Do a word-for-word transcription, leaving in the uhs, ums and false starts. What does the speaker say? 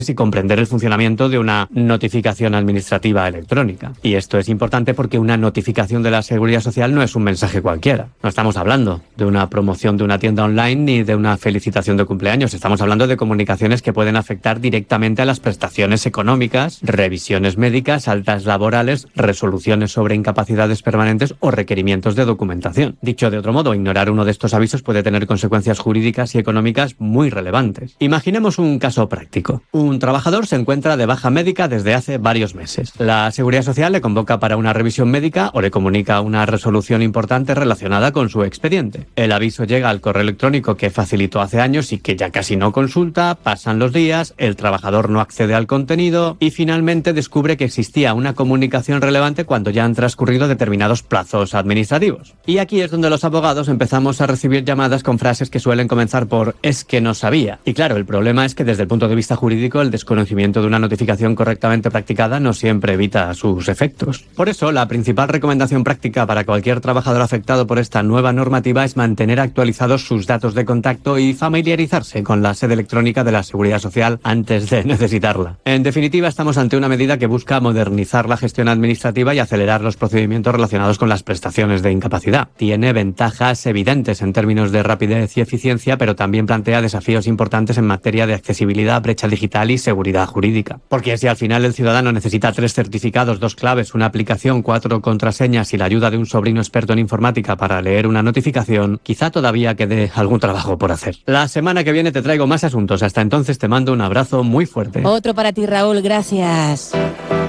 y comprender el funcionamiento de una notificación administrativa electrónica. Y esto es importante porque una notificación de la Seguridad Social no es un mensaje cualquiera. No estamos hablando de una promoción de una tienda online ni de una felicitación de cumpleaños. Estamos hablando de comunicaciones que pueden afectar directamente a las prestaciones económicas, revisiones médicas, altas laborales, resoluciones sobre incapacidades permanentes o requerimientos de documentación. Dicho de otro modo, ignorar uno de estos avisos puede tener consecuencias jurídicas y económicas muy relevantes. Imaginemos un caso práctico. Un trabajador se encuentra de baja médica desde hace varios meses. La Seguridad Social le convoca para una revisión médica o le comunica una resolución importante relacionada con su expediente. El aviso llega al correo electrónico que facilitó hace años y que ya casi no consulta, pasan los días, el trabajador no accede al contenido y finalmente descubre que existía una comunicación relevante cuando ya han transcurrido determinados plazos administrativos. Y aquí es donde los abogados empezamos a recibir llamadas con frases que suelen comenzar por «es que no sabía». Y claro, el problema es que desde el punto de vista jurídico el desconocimiento de una notificación correctamente practicada no siempre evita sus efectos. Por eso, la principal recomendación práctica para cualquier trabajador afectado por esta nueva normativa es mantener actualizados sus datos de contacto y familiarizarse con la sede electrónica de la Seguridad Social antes de necesitarla. En definitiva, estamos ante una medida que busca modernizar la gestión administrativa y acelerar los procedimientos relacionados con las prestaciones de incapacidad. Tiene ventajas evidentes en términos de rapidez y eficiencia, pero también plantea desafíos importantes en materia de accesibilidad, brecha digital y seguridad jurídica. Porque si al final el ciudadano necesita tres certificados, dos claves, una aplicación, cuatro contraseñas y la ayuda de un sobrino experto en informática para leer una notificación, quizá todavía quede algún trabajo por hacer. La semana que viene te traigo más asuntos. Hasta entonces te mando un abrazo muy fuerte. Otro para ti, Raúl. Gracias.